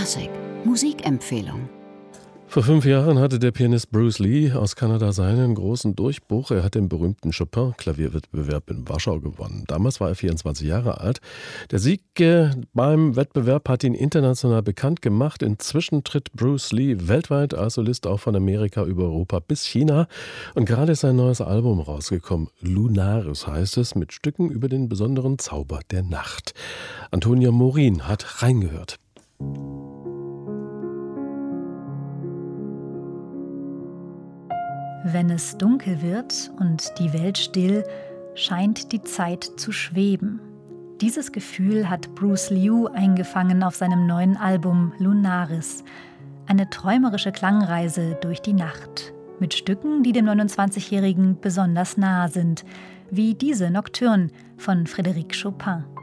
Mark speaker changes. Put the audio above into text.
Speaker 1: Klassik Musikempfehlung.
Speaker 2: Vor 5 Jahren hatte der Pianist Bruce Lee aus Kanada seinen großen Durchbruch. Er hat den berühmten Chopin-Klavierwettbewerb in Warschau gewonnen. Damals war er 24 Jahre alt. Der Sieg beim Wettbewerb hat ihn international bekannt gemacht. Inzwischen tritt Bruce Lee weltweit als Solist auch von Amerika über Europa bis China. Und gerade ist sein neues Album rausgekommen. Lunaris heißt es, mit Stücken über den besonderen Zauber der Nacht. Antonia Morin hat reingehört.
Speaker 3: Wenn es dunkel wird und die Welt still, scheint die Zeit zu schweben. Dieses Gefühl hat Bruce Liu eingefangen auf seinem neuen Album Lunaris. Eine träumerische Klangreise durch die Nacht. Mit Stücken, die dem 29-Jährigen besonders nahe sind, wie diese Nocturne von Frédéric Chopin.